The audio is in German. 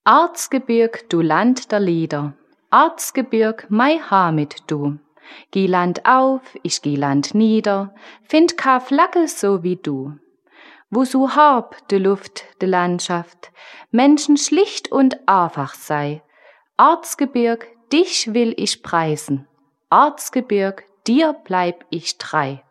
Erzgebirg, du Land der Lieder, Erzgebirg, mei Heimat du. Geh Land auf, ich geh Land nieder, find ka Flagge so wie du. Wo so hab de Luft, de Landschaft, Menschen schlicht und einfach sei. Erzgebirg, dich will ich preisen, Erzgebirg, dir bleib ich treu.